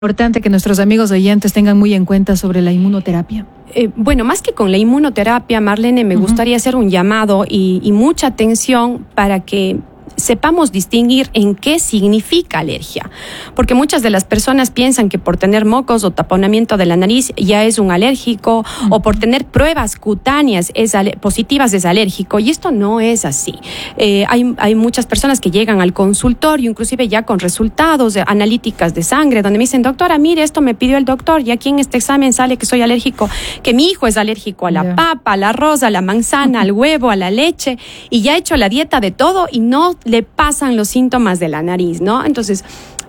Importante que nuestros amigos oyentes tengan muy en cuenta sobre la inmunoterapia. Bueno, más que con la inmunoterapia, Marlene, me gustaría hacer un llamado y mucha atención para que sepamos distinguir en qué significa alergia, porque muchas de las personas piensan que por tener mocos o taponamiento de la nariz ya es un alérgico, o por tener pruebas cutáneas positivas es alérgico, y esto no es así. Hay muchas personas que llegan al consultorio, inclusive ya con resultados de analíticas de sangre, donde me dicen: doctora, mire, esto me pidió el doctor, y aquí en este examen sale que soy alérgico, que mi hijo es alérgico a la papa, al arroz, a la manzana, al huevo, a la leche, y ya ha hecho la dieta de todo y no le pasan los síntomas de la nariz, ¿no? Entonces,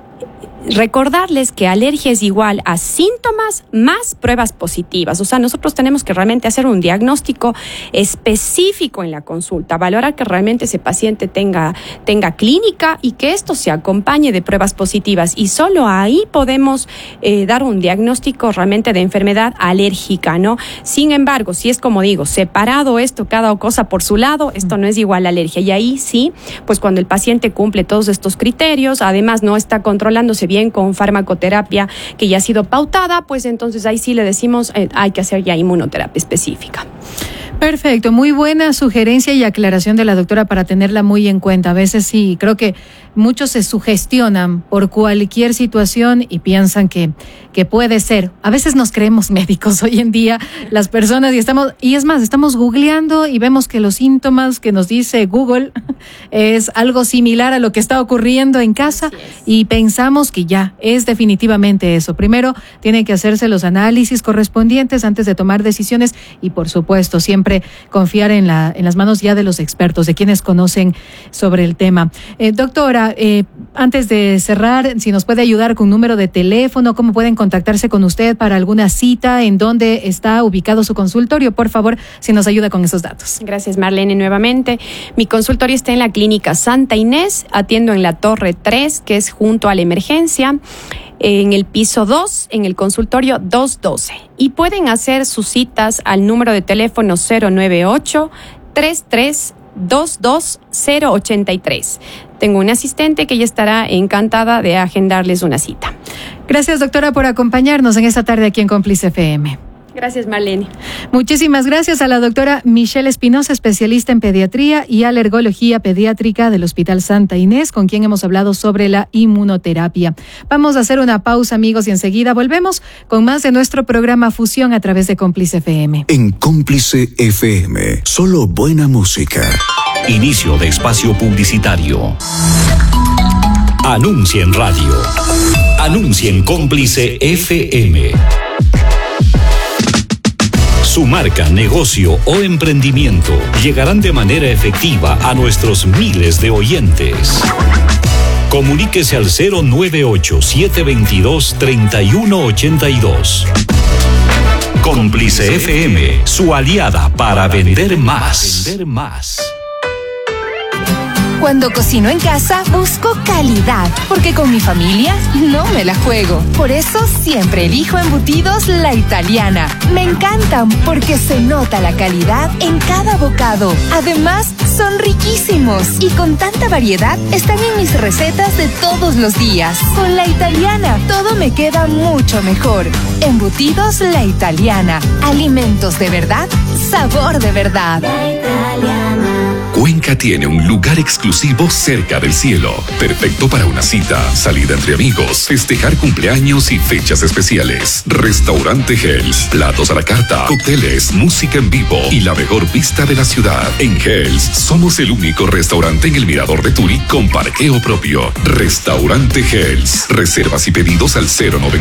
recordarles que alergia es igual a síntomas más pruebas positivas. O sea, nosotros tenemos que realmente hacer un diagnóstico específico en la consulta, valorar que realmente ese paciente tenga clínica y que esto se acompañe de pruebas positivas, y solo ahí podemos dar un diagnóstico realmente de enfermedad alérgica, ¿no? Sin embargo, si es, como digo, separado esto, cada cosa por su lado, esto no es igual a alergia, y ahí sí, pues cuando el paciente cumple todos estos criterios, además no está controlándose bien con farmacoterapia que ya ha sido pautada, pues entonces ahí sí le decimos hay que hacer ya inmunoterapia específica. Perfecto, muy buena sugerencia y aclaración de la doctora para tenerla muy en cuenta. A veces sí, creo que muchos se sugestionan por cualquier situación y piensan que puede ser. A veces nos creemos médicos hoy en día, las personas, y es más, estamos googleando y vemos que los síntomas que nos dice Google es algo similar a lo que está ocurriendo en casa, y pensamos que ya es definitivamente eso. Primero tienen que hacerse los análisis correspondientes antes de tomar decisiones, y por supuesto siempre confiar en las manos ya de los expertos, de quienes conocen sobre el tema. Doctora, antes de cerrar, si nos puede ayudar con un número de teléfono, cómo pueden contactarse con usted para alguna cita, en dónde está ubicado su consultorio, por favor, si nos ayuda con esos datos. Gracias, Marlene, nuevamente. Mi consultorio está en la Clínica Santa Inés, atiendo en la Torre 3, que es junto a la emergencia, en el piso 2, en el consultorio 212. Y pueden hacer sus citas al número de teléfono 098-3322-083. Tengo una asistente que ya estará encantada de agendarles una cita. Gracias, doctora, por acompañarnos en esta tarde aquí en Cómplice FM. Gracias, Marlene. Muchísimas gracias a la doctora Michelle Espinosa, especialista en pediatría y alergología pediátrica del Hospital Santa Inés, con quien hemos hablado sobre la inmunoterapia. Vamos a hacer una pausa, amigos, y enseguida volvemos con más de nuestro programa Fusión a través de Cómplice FM. En Cómplice FM, solo buena música. Inicio de espacio publicitario. Anuncia en radio. Anuncia en Cómplice FM. Su marca, negocio o emprendimiento llegarán de manera efectiva a nuestros miles de oyentes. Comuníquese al 098-722-3182. Cómplice FM, su aliada para vender más. Cuando cocino en casa, busco calidad, porque con mi familia no me la juego. Por eso siempre elijo embutidos La Italiana. Me encantan porque se nota la calidad en cada bocado. Además, son riquísimos y con tanta variedad están en mis recetas de todos los días. Con La Italiana, todo me queda mucho mejor. Embutidos La Italiana. Alimentos de verdad, sabor de verdad. La Italiana. Cuenca tiene un lugar exclusivo cerca del cielo, perfecto para una cita, salida entre amigos, festejar cumpleaños y fechas especiales. Restaurante Hells, platos a la carta, cócteles, música en vivo y la mejor vista de la ciudad. En Hells somos el único restaurante en el Mirador de Turi con parqueo propio. Restaurante Hells. Reservas y pedidos al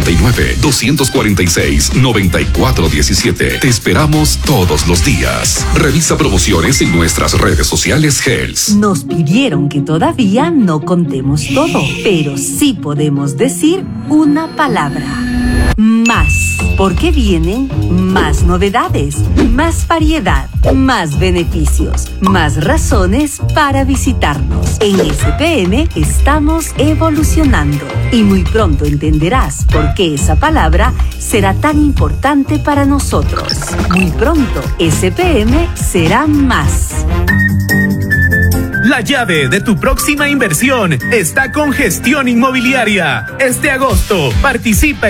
099-246-9417. Te esperamos todos los días. Revisa promociones en nuestras redes sociales Hells. Nos pidieron que todavía no contemos todo, pero sí podemos decir una palabra. Más, porque vienen más novedades, más variedad, más beneficios, más razones para visitarnos. En SPM estamos evolucionando y muy pronto entenderás por qué esa palabra será tan importante para nosotros. Muy pronto, SPM será más. La llave de tu próxima inversión está con Gestión Inmobiliaria. Este agosto participa